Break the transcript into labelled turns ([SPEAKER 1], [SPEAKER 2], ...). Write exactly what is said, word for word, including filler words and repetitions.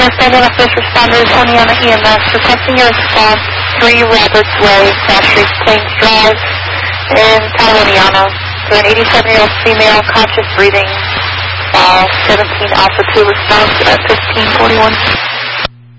[SPEAKER 1] San Diego First Responders, Oneonta E M S, requesting your response, three Roberts Way, Cross Street, Plains Drive, in Oneonta, to an eighty-seven-year-old female, conscious breathing, uh, seventeen Alpha two response at fifteen forty-one.